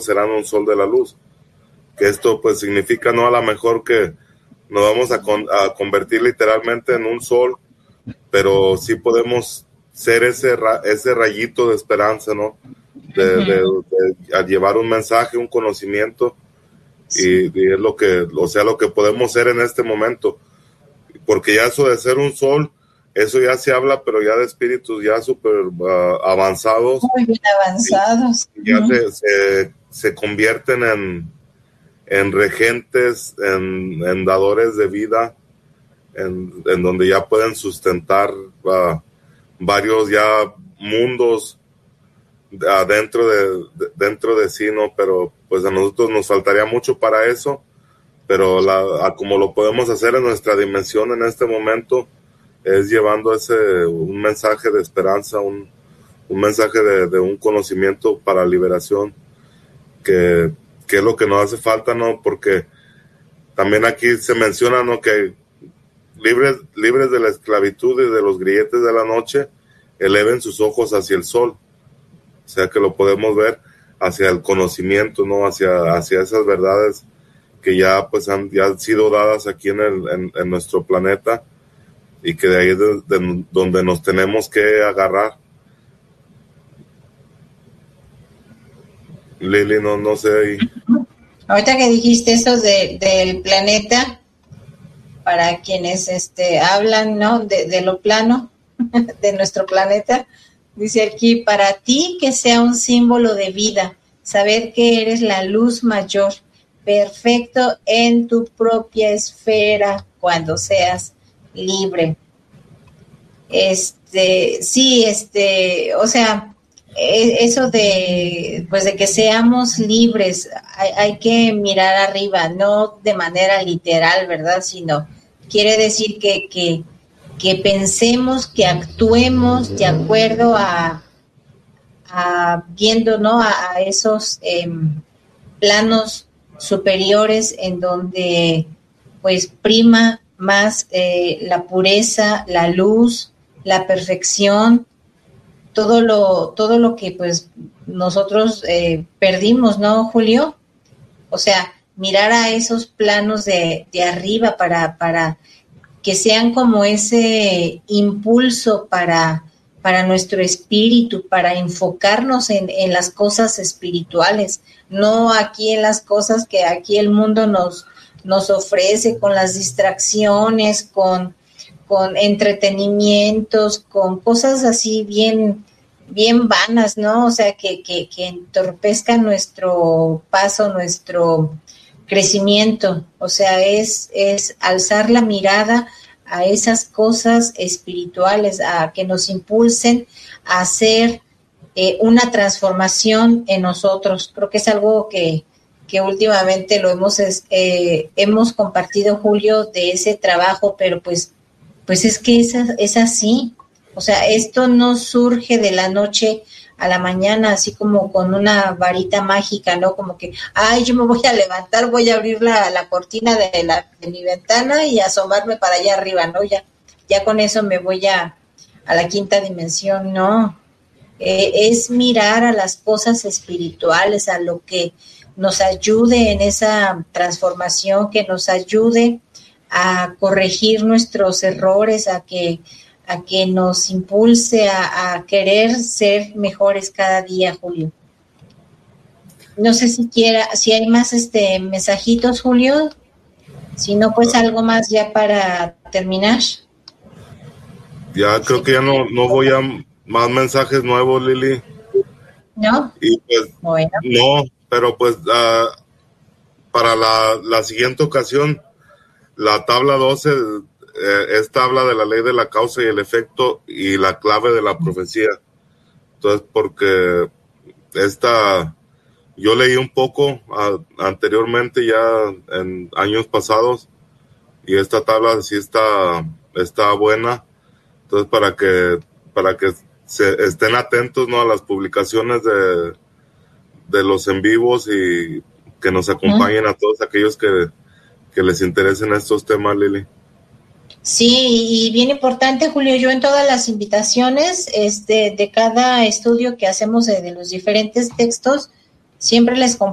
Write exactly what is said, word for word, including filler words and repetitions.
hijos serán un sol de la luz. Que esto pues significa no a lo mejor que nos vamos a, con, a convertir literalmente en un sol, pero sí podemos ser ese, ra, ese rayito de esperanza, ¿no? De, uh-huh. de, de, de llevar un mensaje, un conocimiento, sí. y, y es lo que, o sea, lo que podemos ser en este momento, porque ya eso de ser un sol, eso ya se habla, pero ya de espíritus ya súper uh, avanzados. Muy bien avanzados. Ya uh-huh. se, se, se convierten en, en regentes, en, en dadores de vida, en, en donde ya pueden sustentar uh, varios ya mundos uh, dentro de, de, dentro de sí, ¿no? Pero pues a nosotros nos faltaría mucho para eso, pero la, a como lo podemos hacer en nuestra dimensión en este momento, es llevando ese un mensaje de esperanza, un, un mensaje de, de un conocimiento para liberación, que, que es lo que nos hace falta, ¿no? Porque también aquí se menciona, ¿no? Que libres, libres de la esclavitud y de los grilletes de la noche, eleven sus ojos hacia el sol. O sea, que lo podemos ver hacia el conocimiento, ¿no? Hacia, hacia esas verdades que ya pues han, ya han sido dadas aquí en, el, en, en nuestro planeta, y que de ahí es de, de, donde nos tenemos que agarrar. Lili, no, no sé ahí. Ahorita que dijiste eso de, del planeta, para quienes este hablan, ¿no? De, de lo plano, de nuestro planeta, dice aquí, para ti que sea un símbolo de vida, saber que eres la luz mayor, perfecto en tu propia esfera cuando seas libre. Este, sí, este, o sea, eso de, pues de que seamos libres, hay, hay que mirar arriba, no de manera literal, ¿verdad? Sino quiere decir que, que, que pensemos, que actuemos de acuerdo a, a viendo, ¿no? A, a esos eh, planos superiores en donde, pues, prima más eh, la pureza, la luz, la perfección, todo lo todo lo que pues nosotros eh, perdimos, ¿no, Julio? O sea, mirar a esos planos de, de arriba para, para que sean como ese impulso para, para nuestro espíritu, para enfocarnos en, en las cosas espirituales, no aquí en las cosas que aquí el mundo nos, nos ofrece, con las distracciones, con con entretenimientos, con cosas así bien, bien vanas, ¿no? O sea, que, que, que entorpezcan nuestro paso, nuestro crecimiento. O sea, es, es alzar la mirada a esas cosas espirituales, a que nos impulsen a hacer eh, una transformación en nosotros. Creo que es algo que, que últimamente lo hemos, eh, hemos compartido, Julio, de ese trabajo, pero pues Pues es que es, es así, o sea, esto no surge de la noche a la mañana, así como con una varita mágica, ¿no? Como que, ay, yo me voy a levantar, voy a abrir la, la cortina de, la, de mi ventana y asomarme para allá arriba, ¿no? Ya, ya con eso me voy a, a la quinta dimensión, no. Eh, es mirar a las cosas espirituales, a lo que nos ayude en esa transformación, que nos ayude a corregir nuestros errores, a que a que nos impulse a, a querer ser mejores cada día, Julio. No sé si quiera, si hay más este mensajitos, Julio. Si no, pues algo más ya para terminar. Ya creo que ya no, no voy a más mensajes nuevos, Lili. ¿No? Y pues, bueno. No, pero pues uh, para la, la siguiente ocasión, la tabla doce, eh, esta habla de la ley de la causa y el efecto y la clave de la profecía. Entonces, porque esta, yo leí un poco a, anteriormente ya en años pasados, y esta tabla sí está, está buena. Entonces, para que, para que se estén atentos, ¿no?, a las publicaciones de, de los en vivos, y que nos acompañen a todos aquellos que que les interesen estos temas, Lili. Sí, y bien importante, Julio, yo en todas las invitaciones este, de cada estudio que hacemos de, de los diferentes textos, siempre les comparto